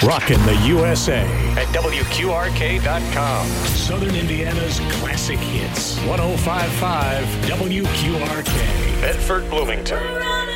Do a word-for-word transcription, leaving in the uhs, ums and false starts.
Rockin' the U S A at W Q R K dot com. Southern Indiana's classic hits. one oh five point five W Q R K. Bedford, Bloomington.